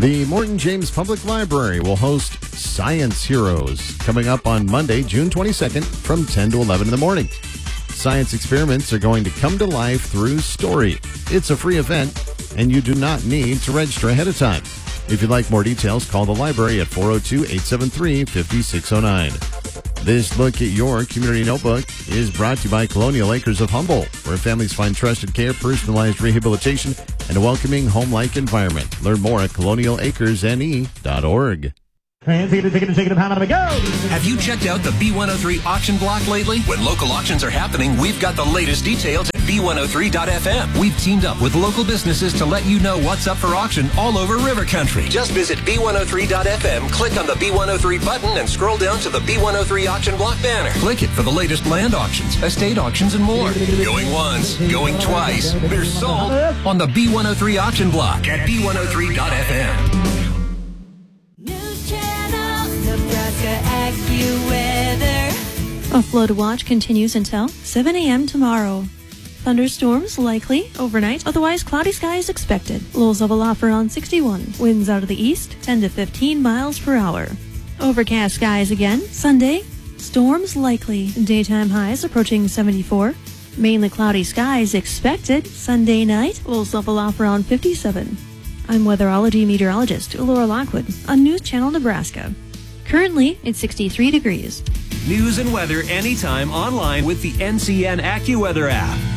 The Morton James Public Library will host Science Heroes coming up on Monday, June 22nd from 10 to 11 in the morning. Science experiments are going to come to life through story. It's a free event, and you do not need to register ahead of time. If you'd like more details, call the library at 402-873-5609. This look at your community notebook is brought to you by Colonial Acres of Humboldt, where families find trusted care, personalized rehabilitation, and a welcoming home-like environment. Learn more at colonialacresne.org. Have you checked out the B103 auction block lately? When local auctions are happening, we've got the latest details at B103.fm. We've teamed up with local businesses to let you know what's up for auction all over River Country. Just visit B103.fm, click on the B103 button, and scroll down to the B103 auction block banner. Click it for the latest land auctions, estate auctions, and more. Going once, going twice. They're sold on the B103 auction block at B103.fm. A flood watch continues until 7 a.m. tomorrow. Thunderstorms likely overnight, otherwise cloudy skies expected. Lows level off around 61. Winds out of the east 10 to 15 miles per hour. Overcast skies again. Sunday, storms likely. Daytime highs approaching 74. Mainly cloudy skies expected. Sunday night, lows level off around 57. I'm weatherology meteorologist Laura Lockwood on News Channel Nebraska. Currently, it's 63 degrees. News and weather anytime online with the NCN AccuWeather app.